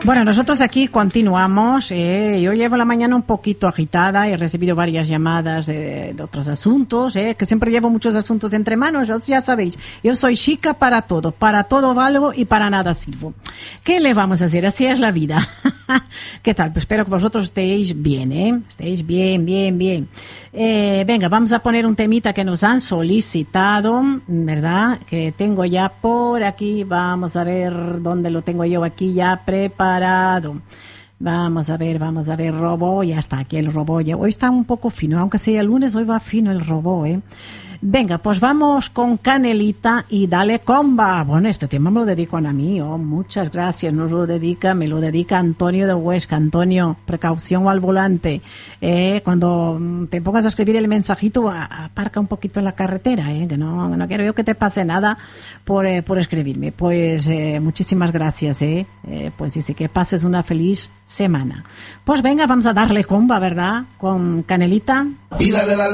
Bueno, nosotros aquí continuamos. Yo llevo la mañana un poquito agitada. He recibido varias llamadas de otros asuntos, que siempre llevo muchos asuntos entre manos. Ya sabéis, yo soy chica para todo valgo y para nada sirvo. ¿Qué le vamos a hacer? Así es la vida. ¿Qué tal? Pues espero que vosotros estéis bien, estéis bien. Venga, vamos a poner un temita que nos han solicitado, ¿verdad? Que tengo ya por aquí. Vamos a ver dónde lo tengo yo aquí ya preparado. Vamos a ver, robot, ya está aquí el robot. Hoy está un poco fino, aunque sea el lunes, hoy va fino el robot, Venga, pues vamos con Canelita y Dale Comba. Bueno, este tema me lo dedican a mí, muchas gracias, me lo dedica Antonio de Huesca. Antonio, precaución al volante. Cuando te pongas a escribir el mensajito, aparca un poquito en la carretera, que no quiero yo que te pase nada por escribirme. Pues muchísimas gracias, pues sí, que pases una feliz semana. Pues venga, vamos a darle comba, ¿verdad? Con Canelita. Y dale